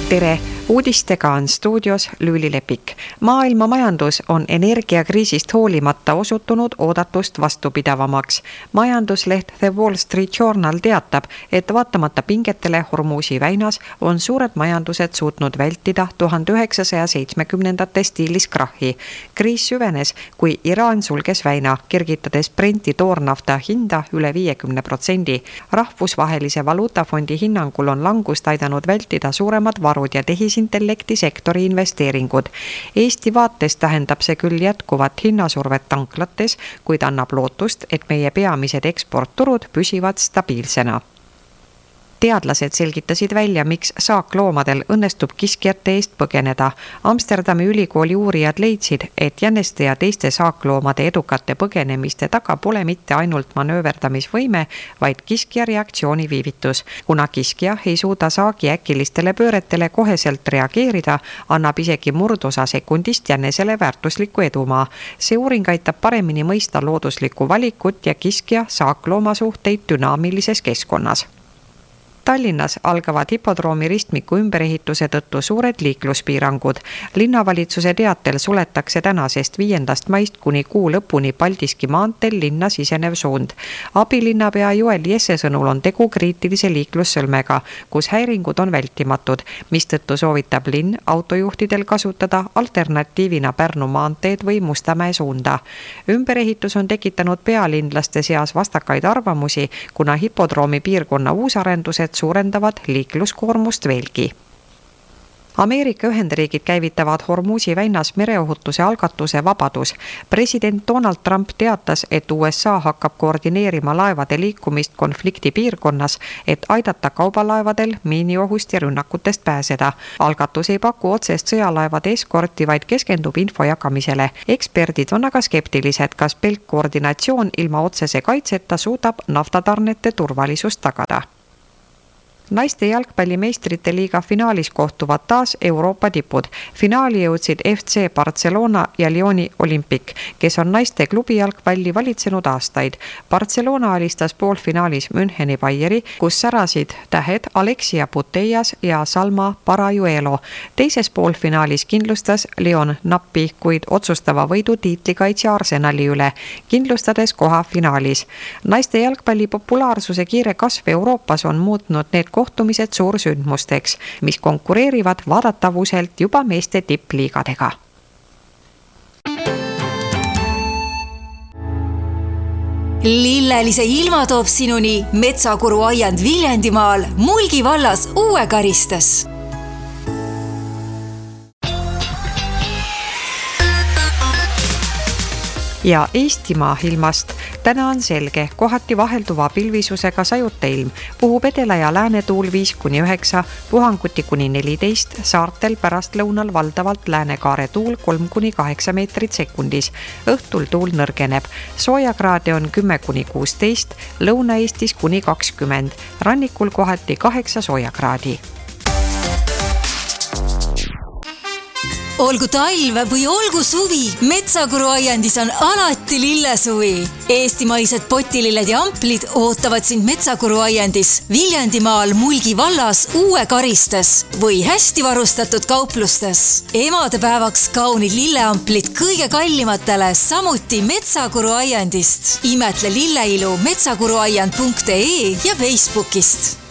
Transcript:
Tere! Uudistega on stuudios Lüüli Lepik. Maailma majandus on energiakriisist hoolimata osutunud oodatust vastupidavamaks. Majandusleht The Wall Street Journal teatab, et vaatamata pingetele Hormuzi väinas on suured majandused suutnud vältida 1970. stiilis krahhi. Kriis süvenes, kui Iraan sulges väina, kergitades Brenti toornafta hinda üle 50%. Rahvusvahelise valuutafondi hinnangul on langust aidanud vältida suuremad varud ja tehisintellekti sektori investeeringud. Eesti vaates tähendab see küll jätkuvat hinnasurvet tanklates, kuid annab lootust, et meie peamised eksportturud püsivad stabiilsena. Teadlased selgitasid välja, miks saakloomadel õnnestub kiskjate eest põgeneda. Amsterdami ülikooli uurijad leidsid, et jänneste ja teiste saakloomade edukate põgenemiste taga pole mitte ainult manööverdamisvõime, vaid kiskja reaktsiooni viivitus. Kuna kiskja ei suuda saagi äkilistele pööretele koheselt reageerida, annab isegi murdosa sekundist jännesele väärtusliku edumaa. See uuring aitab paremini mõista looduslikku valikut ja kiskja saaklooma suhteid dünaamilises keskkonnas. Tallinnas algavad hipodroomi ristmiku ümberehituse tõttu suured liikluspiirangud. Linnavalitsuse teatel suletakse tänasest 5. maist kuni kuu lõpuni Paldiski maanteel linna sisenev suund. Abilinnapea Joel Jesse sõnul on tegu kriitilise liiklussõlmega, kus häiringud on vältimatud, mistõttu soovitab linn autojuhtidel kasutada alternatiivina Pärnu maanteed või Mustamäe suunda. Ümberehitus on tekitanud pealinlaste seas vastakaid arvamusi, kuna hipodroomi piirkonna uusarendused suurendavad liikluskoormust veelgi. Ameerika Ühendriigid käivitavad Hormuzi väinas mereohutuse algatuse Vabadus. President Donald Trump teatas, et USA hakkab koordineerima laevade liikumist konflikti piirkonnas, et aidata kaubalaevadel miiniohust ja rünnakutest pääseda. Algatus ei paku otsest sõjalaevade eskorti, vaid keskendub info jagamisele. Eksperdid on aga skeptilised, kas pelk koordinatsioon ilma otsese kaitseta suudab naftatarnete turvalisust tagada. Naiste jalgpallimeistrite liiga finaalis kohtuvad taas Euroopa tipud. Finaali jõudsid FC Barcelona ja Lyoni Olympic, kes on naiste klubi jalgpalli valitsenud aastaid. Barcelona alistas poolfinaalis Müncheni Bayeri, kus särasid tähed Alexia Putellas ja Salma Parajuelo. Teises poolfinaalis kindlustas Lyon nappi, kuid otsustava võidu tiitlikaitsja Arsenali üle, kindlustades koha finaalis. Naiste jalgpalli populaarsuse kiire kasv Euroopas on muutnud need kohtumised suursündmusteks, mis konkureerivad vaadatavuselt juba meeste tippliigadega. Lillelise ilma toob sinuni Metsakuru aiand Viljandimaal Mulgi vallas Uue Karistas. Ja Eestimaa ilmast. Täna on selge, kohati vahelduva pilvisusega sajuta ilm. Puhub edela ja läänetuul 5-9, puhanguti kuni 14, saartel pärastlõunal valdavalt läänekaare tuul 3-8 meetrit sekundis. Õhtul tuul nõrgeneb. Soojakraade on 10-16, Lõuna-Eestis kuni 20, rannikul kohati 8 soojakraadi. Olgu talv või olgu suvi, Metsakuru aiandis on alati lillesuvi. Eestimaised potililled ja amplid ootavad sind Metsakuru aiandis Viljandimaal Mulgi vallas Uue Karistas või hästi varustatud kauplustes. Emadepäevaks kaunid lilleamplid kõige kallimatele, samuti Metsakuru aiandist. Imetle lilleilu metsakuruaiand.ee ja Facebookist.